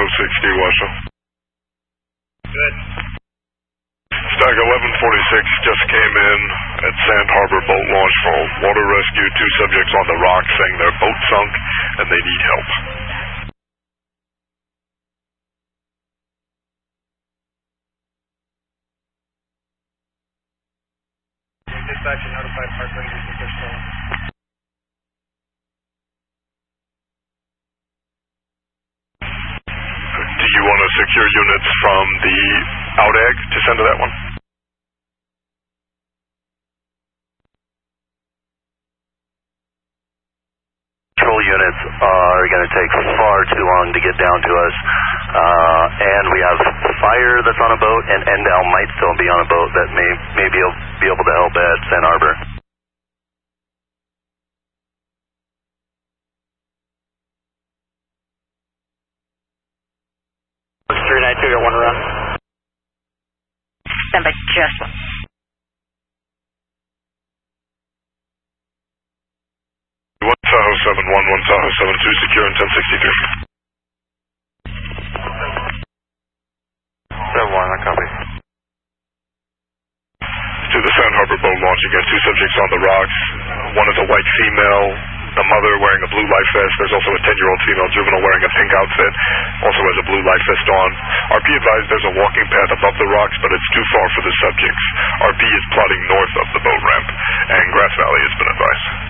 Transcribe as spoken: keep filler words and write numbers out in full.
oh six D, Washoe. Good. Stag eleven forty-six just came in at Sand Harbor Boat Launch for water rescue. Two subjects on the rocks saying their boat sunk and they need help. Dispatch and notified park rangers that they're stolen. Do you want to secure units from the OutAg to send to that one? Patrol units are going to take far too long to get down to us, uh, and we have fire that's on a boat, and N D L might still be on a boat that may, may be, able, be able to help at Sand Harbor. three nine two, got one run. Stand by just one. One Tahoe seven one, one Tahoe seven two, secure in ten sixty-three. seven one, I copy. To the Sand Harbor Boat Launch again, two subjects on the rocks. One is a white female, the mother wearing a blue life vest. There's also a ten-year-old female juvenile wearing a pink outfit, also has a blue life vest on. R P advised there's a walking path above the rocks, but it's too far for the subjects. R P is plotting north of the boat ramp, and Grass Valley has been advised.